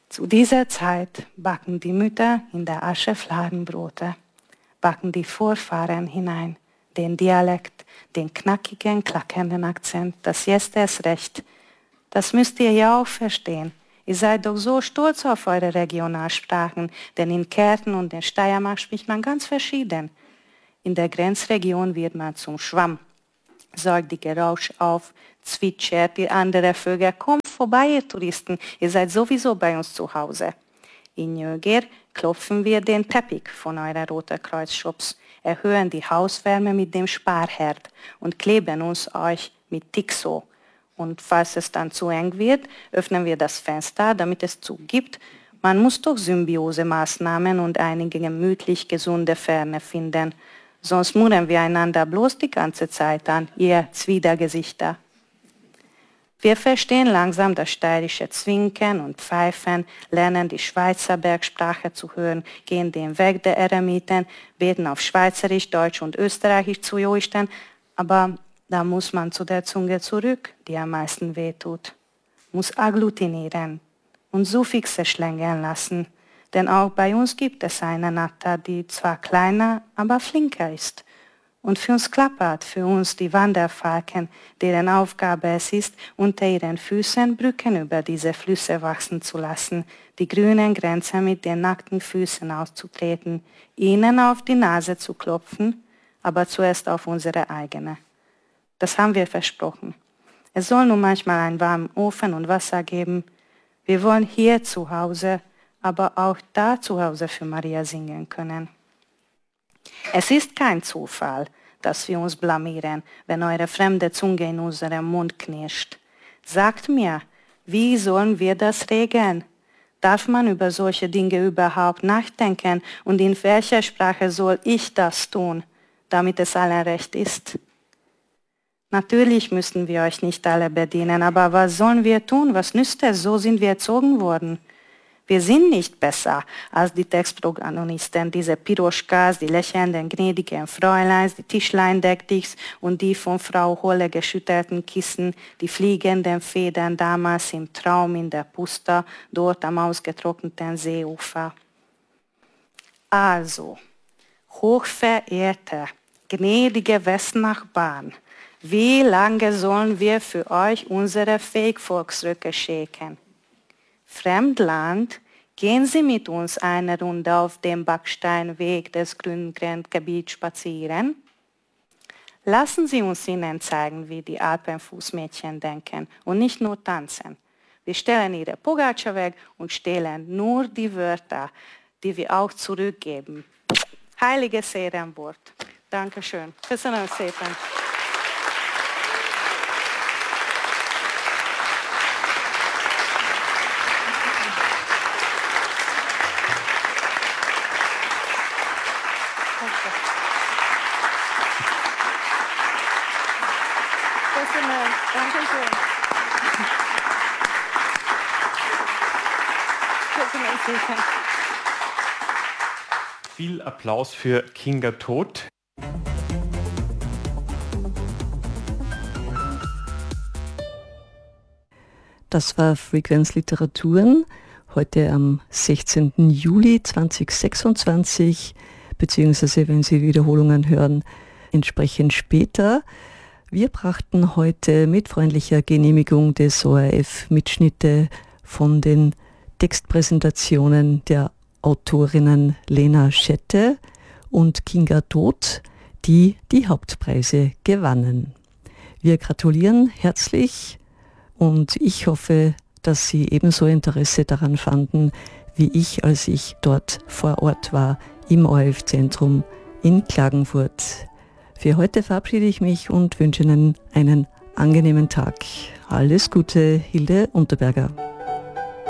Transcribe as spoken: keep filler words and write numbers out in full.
Zu dieser Zeit backen die Mütter in der Asche Fladenbrote, backen die Vorfahren hinein, den Dialekt, den knackigen, klackernden Akzent, das Jetzt erst recht. Das müsst ihr ja auch verstehen. Ihr seid doch so stolz auf eure Regionalsprachen, denn in Kärnten und in Steiermark spricht man ganz verschieden. In der Grenzregion wird man zum Schwamm, saugt die Geräusch auf, zwitschert, die andere Vögel, kommt vorbei, ihr Touristen, ihr seid sowieso bei uns zu Hause. In Jöger klopfen wir den Teppich von eurer Roten Kreuz-Shops, erhöhen die Hauswärme mit dem Sparherd und kleben uns euch mit Tixo. Und falls es dann zu eng wird, öffnen wir das Fenster, damit es zugibt. Man muss doch Symbiosemaßnahmen und einige gemütlich gesunde Ferne finden. Sonst murren wir einander bloß die ganze Zeit an, ihr Zwidergesichter. Wir verstehen langsam das steirische Zwinken und Pfeifen, lernen die Schweizer Bergsprache zu hören, gehen den Weg der Eremiten, beten auf Schweizerisch, Deutsch und Österreichisch zu Joisten, aber da muss man zu der Zunge zurück, die am meisten wehtut, muss agglutinieren und Suffixe schlängeln lassen, denn auch bei uns gibt es eine Natter, die zwar kleiner, aber flinker ist. Und für uns klappert, für uns die Wanderfalken, deren Aufgabe es ist, unter ihren Füßen Brücken über diese Flüsse wachsen zu lassen, die grünen Grenzen mit den nackten Füßen auszutreten, ihnen auf die Nase zu klopfen, aber zuerst auf unsere eigene. Das haben wir versprochen. Es soll nun manchmal einen warmen Ofen und Wasser geben. Wir wollen hier zu Hause, aber auch da zu Hause für Maria singen können. Es ist kein Zufall, dass wir uns blamieren, wenn eure fremde Zunge in unserem Mund knirscht. Sagt mir, wie sollen wir das regeln? Darf man über solche Dinge überhaupt nachdenken und in welcher Sprache soll ich das tun, damit es allen recht ist? Natürlich müssen wir euch nicht alle bedienen, aber was sollen wir tun? Was nützt es? So sind wir erzogen worden. Wir sind nicht besser als die Textprotagonisten, diese Piroschkas, die lächelnden, gnädigen Fräuleins, die Tischlein-Deckdichs und die von Frau Holle geschüttelten Kissen, die fliegenden Federn damals im Traum in der Pusta, dort am ausgetrockneten Seeufer. Also, hochverehrte, gnädige Westnachbarn, wie lange sollen wir für euch unsere Fake-Volksröcke schäken? Fremdland, gehen Sie mit uns eine Runde auf dem Backsteinweg des Grüngrenzgebiets spazieren? Lassen Sie uns Ihnen zeigen, wie die Alpenfußmädchen denken und nicht nur tanzen. Wir stellen ihre Pogača weg und stehlen nur die Wörter, die wir auch zurückgeben. Heiliges Ehrenwort. Dankeschön. Köszönöm szépen. Viel Applaus für Kinga Todt. Das war Frequenz Literaturen, heute am sechzehnten Juli zweitausendsechsundzwanzig, beziehungsweise wenn Sie Wiederholungen hören, entsprechend später. Wir brachten heute mit freundlicher Genehmigung des O R F Mitschnitte von den Textpräsentationen der Autorinnen Lena Schette und Kinga Todt, die die Hauptpreise gewannen. Wir gratulieren herzlich und ich hoffe, dass Sie ebenso Interesse daran fanden, wie ich, als ich dort vor Ort war, im O R F-Zentrum in Klagenfurt. Für heute verabschiede ich mich und wünsche Ihnen einen angenehmen Tag. Alles Gute, Hilde Unterberger.